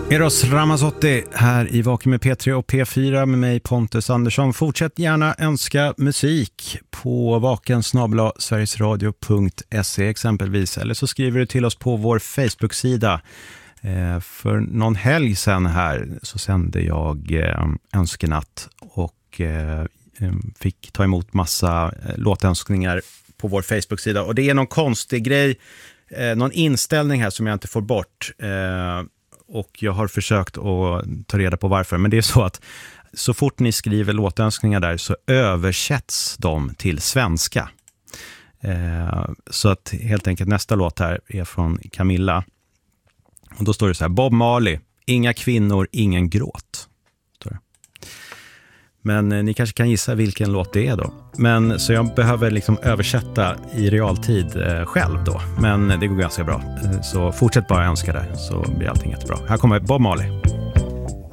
Eros Ramazzotti här i Vaken med P3 och P4 med mig Pontus Andersson. Fortsätt gärna önska musik på vaken@sverigesradio.se exempelvis. Eller så skriver du till oss på vår Facebook-sida. För någon helg sedan här så sände jag önskenatt och fick ta emot massa låtönskningar på vår Facebook-sida. Och det är någon konstig grej, någon inställning här som jag inte får bort. Och jag har försökt att ta reda på varför. Men det är så att så fort ni skriver låtönskningar där så översätts de till svenska. Så att helt enkelt nästa låt här är från Camilla. Och då står det så här: Bob Marley, inga kvinnor, ingen gråt. Men ni kanske kan gissa vilken låt det är då. Men så jag behöver liksom översätta i realtid själv då. Men det går ganska bra. Så fortsätt bara önska det så blir allting jättebra. Här kommer Bob Marley.